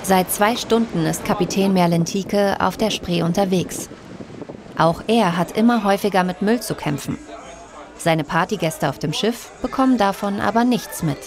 Seit 2 Stunden ist Kapitän Merlin Tieke auf der Spree unterwegs. Auch er hat immer häufiger mit Müll zu kämpfen. Seine Partygäste auf dem Schiff bekommen davon aber nichts mit.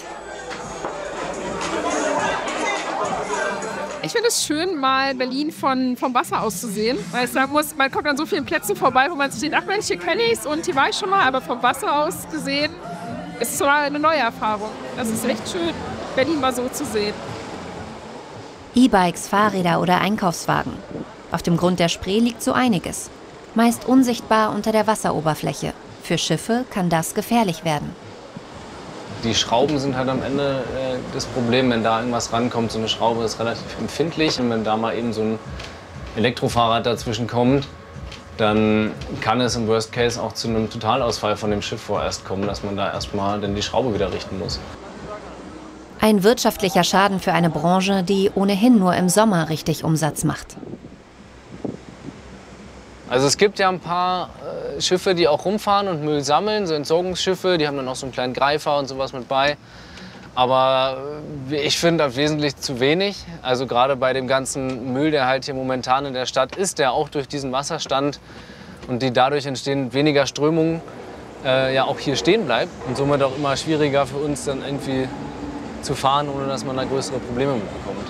Ich finde es schön, mal Berlin vom Wasser aus zu sehen. Weil ich sagen muss, man kommt an so vielen Plätzen vorbei, wo man sich denkt, ach Mensch, hier kenne ich es und hier war ich schon mal. Aber vom Wasser aus gesehen ist es so eine neue Erfahrung. Das ist echt schön, Berlin mal so zu sehen. E-Bikes, Fahrräder oder Einkaufswagen. Auf dem Grund der Spree liegt so einiges. Meist unsichtbar unter der Wasseroberfläche. Für Schiffe kann das gefährlich werden. Die Schrauben sind halt am Ende das Problem, wenn da irgendwas rankommt. So eine Schraube ist relativ empfindlich und wenn da mal eben so ein Elektrofahrrad dazwischen kommt, dann kann es im Worst Case auch zu einem Totalausfall von dem Schiff vorerst kommen, dass man da erstmal dann die Schraube wieder richten muss. Ein wirtschaftlicher Schaden für eine Branche, die ohnehin nur im Sommer richtig Umsatz macht. Also es gibt ja ein paar Schiffe, die auch rumfahren und Müll sammeln, so Entsorgungsschiffe, die haben dann auch so einen kleinen Greifer und sowas mit bei. Aber ich finde wesentlich zu wenig. Also gerade bei dem ganzen Müll, der halt hier momentan in der Stadt ist, der auch durch diesen Wasserstand und die dadurch entstehen weniger Strömungen, ja auch hier stehen bleibt. Und somit auch immer schwieriger für uns dann irgendwie zu fahren, ohne dass man da größere Probleme bekommt.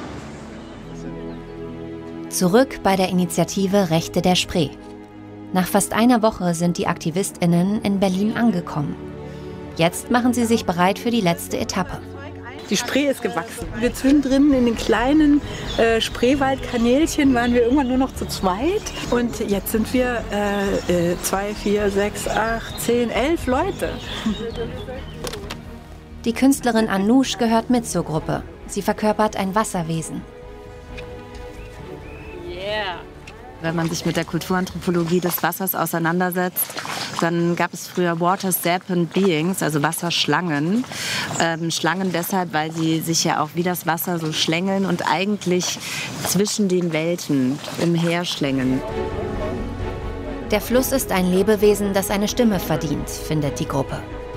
Zurück bei der Initiative Rechte der Spree. Nach fast einer Woche sind die AktivistInnen in Berlin angekommen. Jetzt machen sie sich bereit für die letzte Etappe. Die Spree ist gewachsen. Wir zwischendrin in den kleinen Spreewaldkanälchen waren wir irgendwann nur noch zu zweit. Und jetzt sind wir 2, 4, 6, 8, 10, 11 Leute. Die Künstlerin Anoush gehört mit zur Gruppe. Sie verkörpert ein Wasserwesen. Wenn man sich mit der Kulturanthropologie des Wassers auseinandersetzt, dann gab es früher Water Serpent Beings, also Wasserschlangen. Schlangen deshalb, weil sie sich ja auch wie das Wasser so schlängeln und eigentlich zwischen den Welten umherschlängeln. Der Fluss ist ein Lebewesen, das eine Stimme verdient, findet die Gruppe.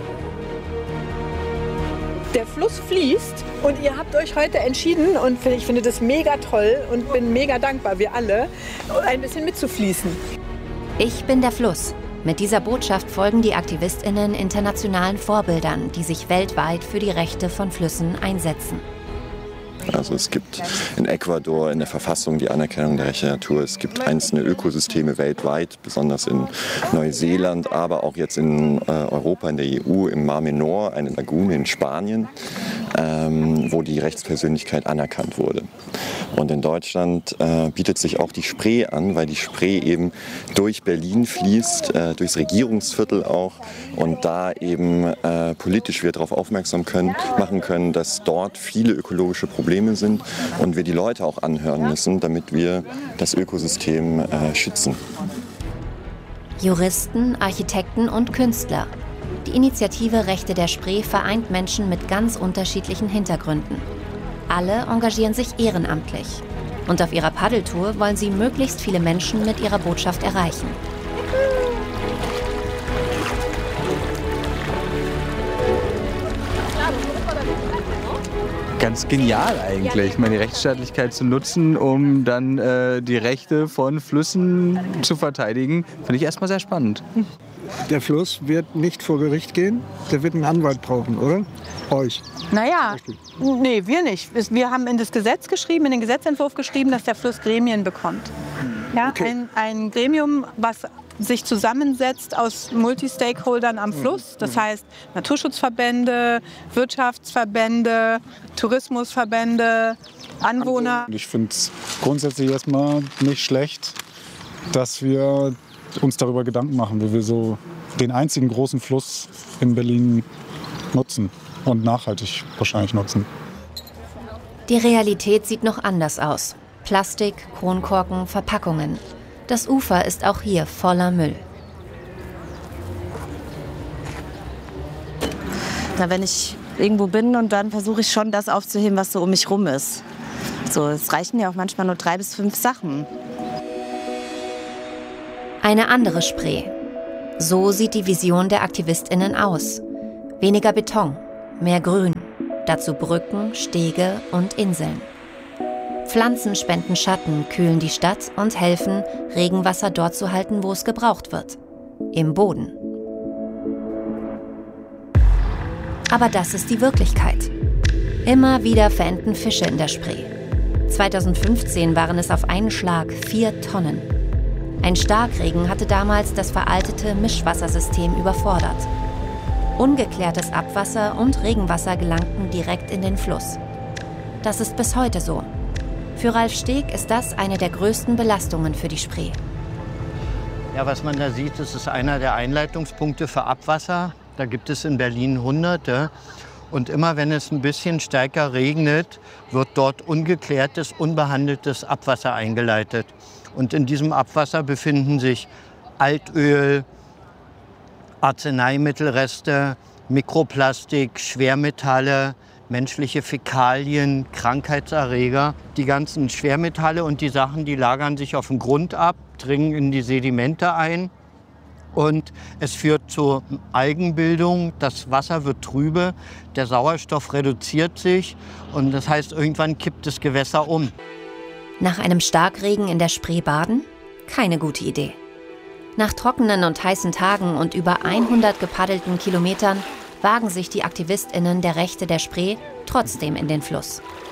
Der Fluss fließt und ihr habt euch heute entschieden, und ich finde das mega toll und bin mega dankbar, wir alle, ein bisschen mitzufließen. Ich bin der Fluss. Mit dieser Botschaft folgen die AktivistInnen internationalen Vorbildern, die sich weltweit für die Rechte von Flüssen einsetzen. Also es gibt in Ecuador in der Verfassung die Anerkennung der Rechte der Natur. Es gibt einzelne Ökosysteme weltweit, besonders in Neuseeland, aber auch jetzt in Europa, in der EU, im Mar Menor, eine Lagune in Spanien, wo die Rechtspersönlichkeit anerkannt wurde. Und in Deutschland bietet sich auch die Spree an, weil die Spree eben durch Berlin fließt, durchs Regierungsviertel auch, und da eben politisch wir darauf aufmerksam machen können, dass dort viele ökologische Probleme sind und wir die Leute auch anhören müssen, damit wir das Ökosystem schützen. Juristen, Architekten und Künstler. Die Initiative Rechte der Spree vereint Menschen mit ganz unterschiedlichen Hintergründen. Alle engagieren sich ehrenamtlich. Und auf ihrer Paddeltour wollen sie möglichst viele Menschen mit ihrer Botschaft erreichen. Ganz genial eigentlich, ich meine, die Rechtsstaatlichkeit zu nutzen, um dann die Rechte von Flüssen zu verteidigen, finde ich erstmal sehr spannend. Der Fluss wird nicht vor Gericht gehen, der wird einen Anwalt brauchen, oder? Euch? Naja, nee, wir nicht. Wir haben in das Gesetz geschrieben, in den Gesetzentwurf geschrieben, dass der Fluss Gremien bekommt. Ja, okay. Ein Gremium, was sich zusammensetzt aus Multi-Stakeholdern am Fluss. Das heißt Naturschutzverbände, Wirtschaftsverbände, Tourismusverbände, Anwohner. Ich finde es grundsätzlich erstmal nicht schlecht, dass wir uns darüber Gedanken machen, wie wir so den einzigen großen Fluss in Berlin nutzen und nachhaltig wahrscheinlich nutzen. Die Realität sieht noch anders aus. Plastik, Kronkorken, Verpackungen. Das Ufer ist auch hier voller Müll. Na, wenn ich irgendwo bin und dann versuche ich schon das aufzuheben, was so um mich rum ist. So, es reichen ja auch manchmal nur 3 bis 5 Sachen. Eine andere Spree. So sieht die Vision der AktivistInnen aus. Weniger Beton, mehr Grün. Dazu Brücken, Stege und Inseln. Pflanzen spenden Schatten, kühlen die Stadt und helfen, Regenwasser dort zu halten, wo es gebraucht wird: im Boden. Aber das ist die Wirklichkeit. Immer wieder verenden Fische in der Spree. 2015 waren es auf einen Schlag 4 Tonnen. Ein Starkregen hatte damals das veraltete Mischwassersystem überfordert. Ungeklärtes Abwasser und Regenwasser gelangten direkt in den Fluss. Das ist bis heute so. Für Ralf Steg ist das eine der größten Belastungen für die Spree. Ja, was man da sieht, das ist einer der Einleitungspunkte für Abwasser. Da gibt es in Berlin Hunderte. Und immer wenn es ein bisschen stärker regnet, wird dort ungeklärtes, unbehandeltes Abwasser eingeleitet. Und in diesem Abwasser befinden sich Altöl, Arzneimittelreste, Mikroplastik, Schwermetalle, menschliche Fäkalien, Krankheitserreger. Die ganzen Schwermetalle und die Sachen, die lagern sich auf dem Grund ab, dringen in die Sedimente ein. Und es führt zur Algenbildung, das Wasser wird trübe, der Sauerstoff reduziert sich und das heißt, irgendwann kippt das Gewässer um. Nach einem Starkregen in der Spree baden? Keine gute Idee. Nach trockenen und heißen Tagen und über 100 gepaddelten Kilometern wagen sich die AktivistInnen der Rechte der Spree trotzdem in den Fluss.